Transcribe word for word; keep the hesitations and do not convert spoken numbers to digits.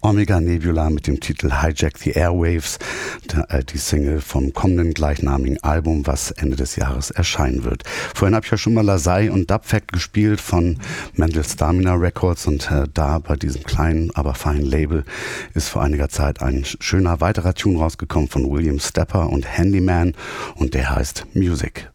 Omega Nebula mit dem Titel Hijack the Airwaves, die Single vom kommenden gleichnamigen Album, was Ende des Jahres erscheinen wird. Vorhin habe ich ja schon mal Lasai und Dubfact gespielt von Mental Stamina Records und äh, da bei diesem kleinen, aber feinen Label ist vor einiger Zeit ein schöner weiterer Tune rausgekommen von William Stepper und Handyman und der heißt Music.